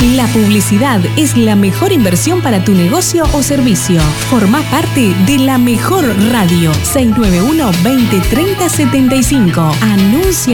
La publicidad es la mejor inversión para tu negocio o servicio. Formá parte de La Mejor Radio. 691 20 30 75. Anuncia